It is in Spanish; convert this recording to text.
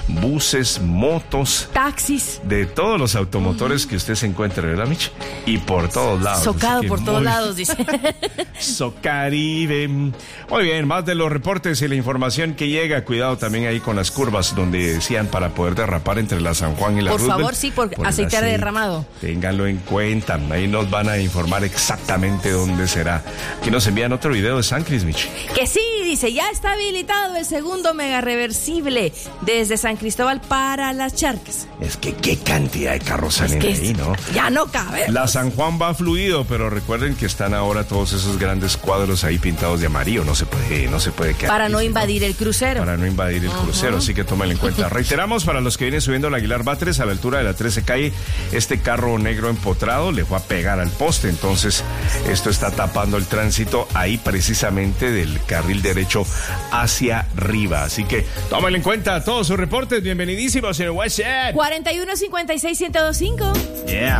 buses, motos, taxis, de todos los automotores que usted se encuentre, ¿verdad, Mich? Y por todos lados. Socado por todos lados, dice. Socaribe. Muy bien, más de los reportes y la información que llega. Cuidado también ahí con las curvas donde decían para poder derrapar entre la San Juan y la Roosevelt. Por favor, sí, por aceite derramado. Ténganlo en cuenta. Ahí nos van a informar exactamente dónde será. Aquí nos envían otro video de San Cris, Mich. Que sí, dice, ya está habilitado el segundo mega reversible desde San Cristóbal para Las Charcas. Es que qué cantidad de carros salen ahí, ¿no? Ya no cabe. La San Juan va fluido, pero recuerden que están ahora todos esos grandes cuadros ahí pintados de amarillo. No se puede quedar. Para no invadir el crucero. Para no invadir el crucero, así que tómenlo en cuenta. Reiteramos, para los que vienen subiendo la Aguilar Batres a la altura de la 13 calle, este carro negro empotrado le fue a pegar al poste, entonces esto está tapando el tránsito ahí precisamente del carril derecho hacia arriba. Así que tómenlo en cuenta todos sus reportes. Bienvenidísimos en el WhatsApp. 4156-1025. Yeah.